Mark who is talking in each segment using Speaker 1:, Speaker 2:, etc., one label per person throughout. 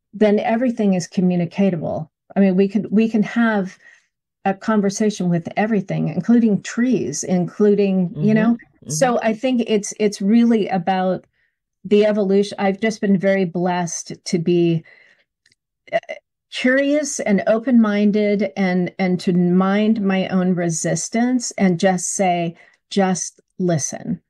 Speaker 1: then everything is communicatable. I mean, we can have a conversation with everything, including trees, including,
Speaker 2: Mm-hmm. Mm-hmm.
Speaker 1: so I think it's really about the evolution. I've just been very blessed to be curious and open-minded and to mind my own resistance and just say, just listen.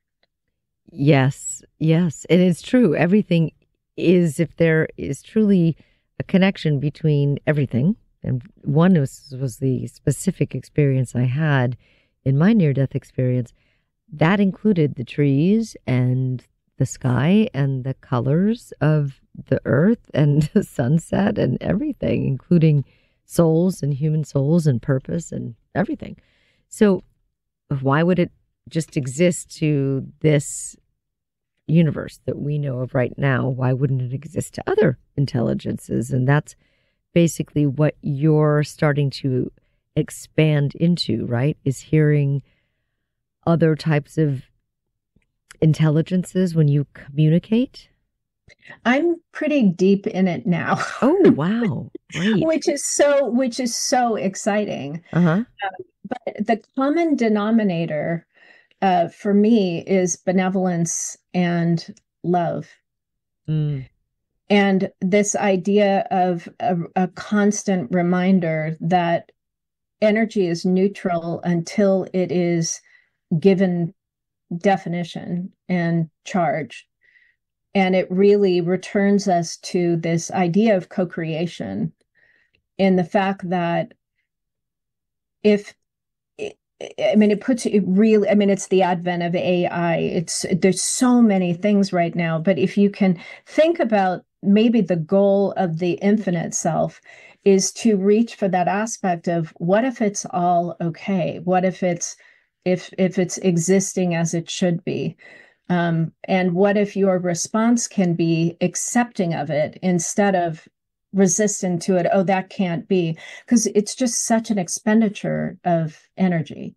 Speaker 2: Yes, yes, it is true. Everything is, if there is truly a connection between everything, and one was the specific experience I had in my near-death experience, that included the trees and the sky and the colors of the earth and the sunset and everything, including souls and human souls and purpose and everything. So why would it just exist to this universe that we know of right now? Why wouldn't it exist to other intelligences? And that's basically what you're starting to expand into, right? Is hearing other types of intelligences when you communicate?
Speaker 1: I'm pretty deep in it now,
Speaker 2: Oh, wow. Great.
Speaker 1: which is so exciting.
Speaker 2: Uh-huh.
Speaker 1: But the common denominator for me is benevolence and love.
Speaker 2: Mm.
Speaker 1: And this idea of a constant reminder that energy is neutral until it is given definition and charge. And it really returns us to this idea of co-creation in the fact that if I mean, it puts it really, I mean, it's the advent of AI. There's so many things right now, but if you can think about maybe the goal of the infinite self is to reach for that aspect of what if it's all okay? What if it's existing as it should be? And what if your response can be accepting of it instead of resistant to it? Oh, that can't be, because it's just such an expenditure of energy.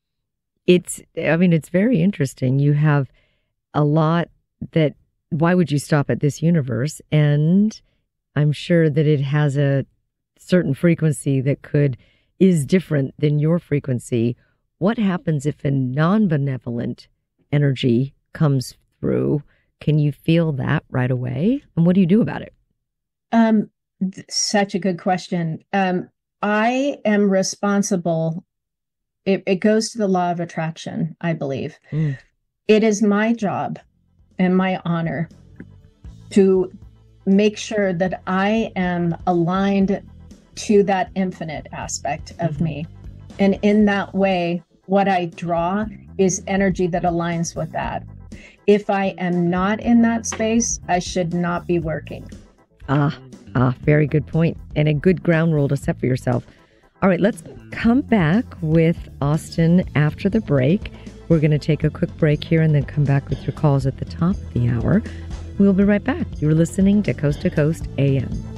Speaker 2: I mean, it's very interesting. You have a lot that, why would you stop at this universe? And I'm sure that it has a certain frequency that is different than your frequency. What happens if a non-benevolent energy comes through? Can you feel that right away? And what do you do about it?
Speaker 1: Um, Such a good question. I am responsible. It goes to the law of attraction, I believe.
Speaker 2: Mm.
Speaker 1: It is my job and my honor to make sure that I am aligned to that infinite aspect of
Speaker 2: Hmm.
Speaker 1: me. And in that way, what I draw is energy that aligns with that. If I am not in that space, I should not be working.
Speaker 2: Ah, very good point, and a good ground rule to set for yourself. All right, let's come back with Austin after the break. We're going to take a quick break here and then come back with your calls at the top of the hour. We'll be right back. You're listening to Coast AM.